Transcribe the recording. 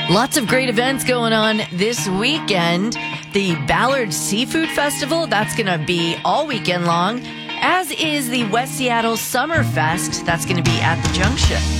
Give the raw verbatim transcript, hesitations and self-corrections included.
Lots of great events going on this weekend. The Ballard Seafood Festival, that's going to be all weekend long, as is the West Seattle Summer Fest. That's going to be at the Junction.